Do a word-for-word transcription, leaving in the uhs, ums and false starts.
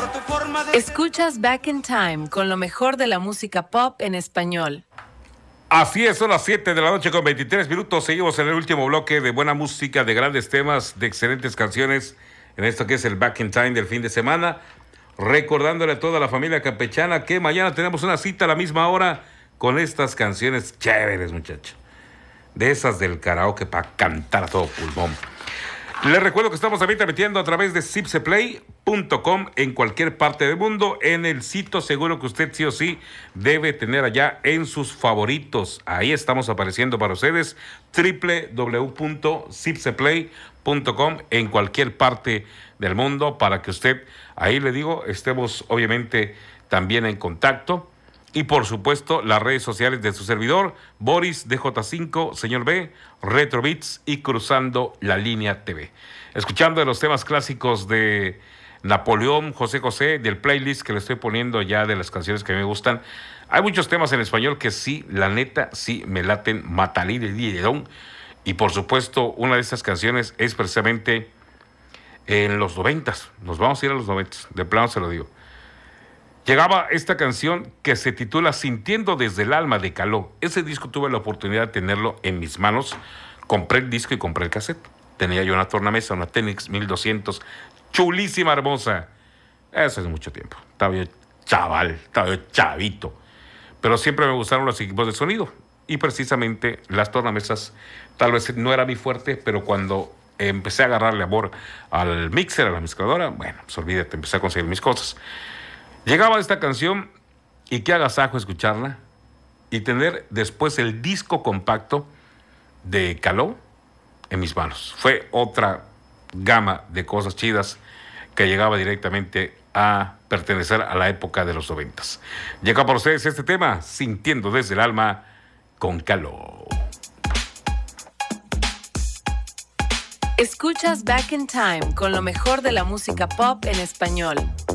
por tu forma de... Escuchas Back in Time con lo mejor de la música pop en español. Así es, son las siete de la noche con veintitrés minutos. Seguimos en el último bloque de buena música, de grandes temas, de excelentes canciones en esto que es el Back in Time del fin de semana. Recordándole a toda la familia campechana que mañana tenemos una cita a la misma hora con estas canciones chéveres, muchachos. De esas del karaoke para cantar a todo pulmón. Les recuerdo que estamos también transmitiendo a través de zipseplay punto com en cualquier parte del mundo, en el sitio seguro que usted sí o sí debe tener allá en sus favoritos. Ahí estamos apareciendo para ustedes, doble u doble u doble u punto zipseplay punto com en cualquier parte del mundo, para que usted, ahí le digo, estemos obviamente también en contacto. Y por supuesto, las redes sociales de su servidor, Boris D J cinco, Señor B, Retro Beats y Cruzando la Línea T V. Escuchando de los temas clásicos de Napoleón, José José, del playlist que le estoy poniendo ya de las canciones que me gustan. Hay muchos temas en español que sí, la neta, sí me laten, Matalí de Didedón. Y por supuesto, una de estas canciones es precisamente en los noventas. Nos vamos a ir a los noventas, de plano se lo digo. Llegaba esta canción que se titula Sintiendo desde el alma de Caló. Ese disco tuve la oportunidad de tenerlo en mis manos. Compré el disco y compré el cassette. Tenía yo una tornamesa, una Tenix mil doscientos, chulísima, hermosa. Eso es mucho tiempo. Estaba yo chaval, estaba yo chavito. Pero siempre me gustaron los equipos de sonido. Y precisamente las tornamesas tal vez no era mi fuerte, pero cuando empecé a agarrarle amor al mixer, a la mezcladora, bueno, pues olvídate, empecé a conseguir mis cosas. Llegaba esta canción y qué agasajo escucharla y tener después el disco compacto de Caló en mis manos. Fue otra gama de cosas chidas que llegaba directamente a pertenecer a la época de los noventas. Llega para ustedes este tema, Sintiendo desde el alma, con Caló. Escuchas Back in Time con lo mejor de la música pop en español.